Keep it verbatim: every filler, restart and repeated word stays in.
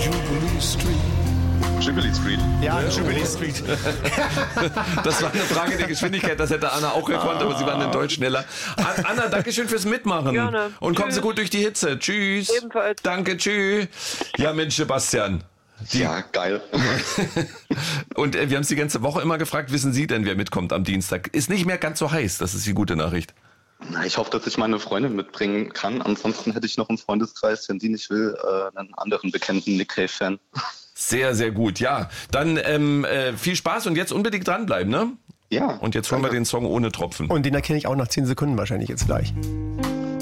Jubilee Street. Jubilee Street. Ja, ja, Jubilee Street. Das war eine Frage der Geschwindigkeit, das hätte Anna auch gekonnt, aber sie waren in Deutsch schneller. Anna, danke schön fürs Mitmachen. Gerne. Und kommen Tschüss. Sie gut durch die Hitze. Tschüss. Ebenfalls. Danke, tschüss. Ja, Mensch, Sebastian. Die Ja, geil. Und äh, wir haben es die ganze Woche immer gefragt, wissen Sie denn, wer mitkommt am Dienstag? Ist nicht mehr ganz so heiß, das ist die gute Nachricht. Na, ich hoffe, dass ich meine Freundin mitbringen kann. Ansonsten hätte ich noch im Freundeskreis, wenn die nicht will, äh, einen anderen bekannten Nick Cave-Fan. Sehr, sehr gut. Ja, dann ähm, äh, viel Spaß und jetzt unbedingt dranbleiben, ne? Ja. Und jetzt hören wir den Song Ohne Tropfen. Und den erkenne ich auch nach zehn Sekunden wahrscheinlich jetzt gleich.